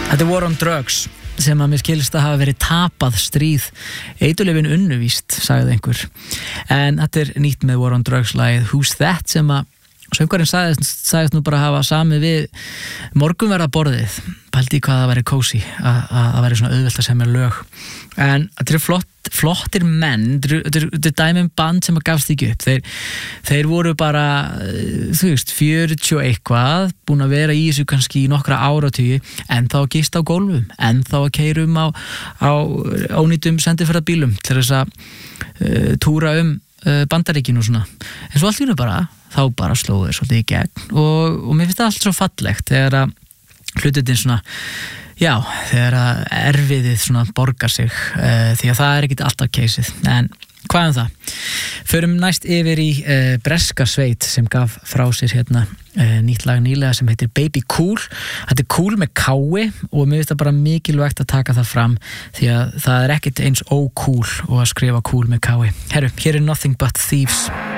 Þetta War on Drugs sem að mér skilst að hafa verið tapað stríð, eiturlyfin unnuvíst, sagði einhver. En þetta nýtt með War on Drugs lagið Who's That sem að söngvarinn sagðist nú bara hafa samið við morgunverðarborðið, pældi í hvað það væri kósí, að væri svona auðvelt að semja lög. En þetta flottir menn, þetta er dæmi band sem að gafst ekki upp. Þeir voru bara, þú veist, 40 og eitthvað, búin að vera í þessu kannski í nokkra áratugi, en þá að gista á gólfum, en þá að keyra á ónýtum sendiferðarbílum til þess að túra Bandaríkin og svona. En svo allt í einu þá bara slóðu þeir svolítið í gegn og mér finnst það allt svo fallegt þegar að hlutin svona, já, þegar að erfiðið svona borgar sig, því að það er ekkit alltaf keysið. En hvað það? Förum næst yfir í breska sveit sem gaf frá sér hérna nýtt lag nýlega sem heitir Baby Cool. Þetta er cool með kái og mér finnst það bara mikilvægt að taka það fram því að það er ekkit eins ócool og að skrifa cool með kái. Herru, hér er Nothing But Thieves.